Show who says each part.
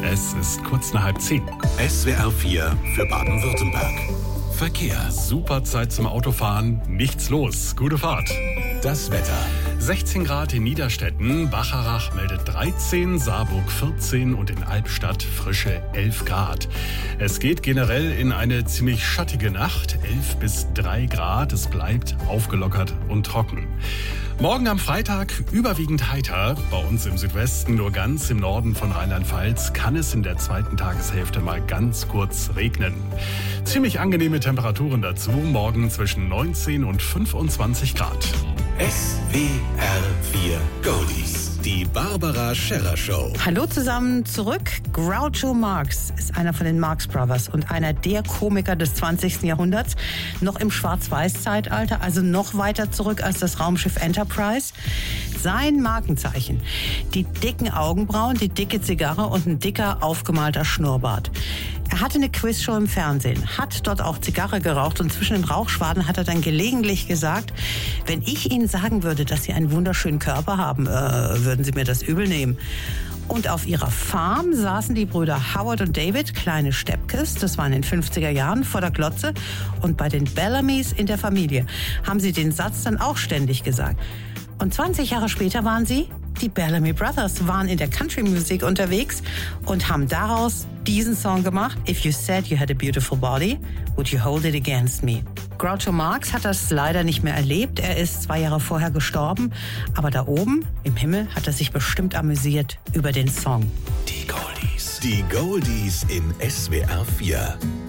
Speaker 1: Es ist kurz nach 9:30.
Speaker 2: SWR 4 für Baden-Württemberg. Verkehr.
Speaker 1: Super Zeit zum Autofahren, nichts los. Gute Fahrt.
Speaker 2: Das Wetter.
Speaker 1: 16 Grad in Niederstetten, Bacharach meldet 13, Saarburg 14 und in Albstadt frische 11 Grad. Es geht generell in eine ziemlich schattige Nacht, 11 bis 3 Grad. Es bleibt aufgelockert und trocken. Morgen am Freitag überwiegend heiter. Bei uns im Südwesten, nur ganz im Norden von Rheinland-Pfalz, kann es in der zweiten Tageshälfte mal ganz kurz regnen. Ziemlich angenehme Temperaturen dazu, morgen zwischen 19 und 25 Grad.
Speaker 2: SWR 4 Goldies. Die Barbara Scherrer Show.
Speaker 3: Hallo zusammen zurück. Groucho Marx ist einer von den Marx Brothers und einer der Komiker des 20. Jahrhunderts. Noch im Schwarz-Weiß-Zeitalter, also noch weiter zurück als das Raumschiff Enterprise. Sein Markenzeichen: die dicken Augenbrauen, die dicke Zigarre und ein dicker, aufgemalter Schnurrbart. Er hatte eine Quizshow im Fernsehen, hat dort auch Zigarre geraucht und zwischen den Rauchschwaden hat er dann gelegentlich gesagt, wenn ich Ihnen sagen würde, dass Sie einen wunderschönen Körper haben, würden Sie mir das übel nehmen. Und auf ihrer Farm saßen die Brüder Howard und David, kleine Steppkes, das war in den 50er Jahren, vor der Glotze. Und bei den Bellamys in der Familie haben sie den Satz dann auch ständig gesagt. Und 20 Jahre später waren sie, die Bellamy Brothers, waren in der Country-Musik unterwegs und haben daraus diesen Song gemacht. If you said you had a beautiful body, would you hold it against me? Groucho Marx hat das leider nicht mehr erlebt. Er ist 2 Jahre vorher gestorben. Aber da oben im Himmel hat er sich bestimmt amüsiert über den Song.
Speaker 2: Die Goldies. Die Goldies in SWR 4.